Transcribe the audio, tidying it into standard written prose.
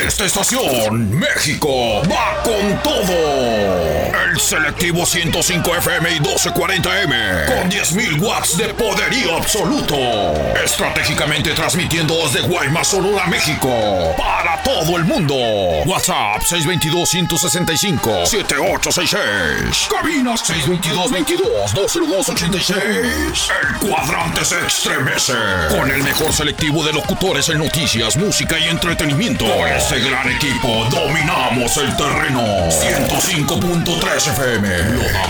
esta estación, México va con todo. El selectivo 105 FM y 1240M con 10.000 watts de poderío absoluto. Estratégicamente transmitiendo desde Guaymas, Sonora, México para todo el mundo. WhatsApp 622-165-7866. Cabina 622-22-20286. El cuadrante se estremece con el mejor selectivo de locutores en noticias, música y entretenimiento. Con este gran equipo dominamos el terreno. 105.3 FM. Lo damos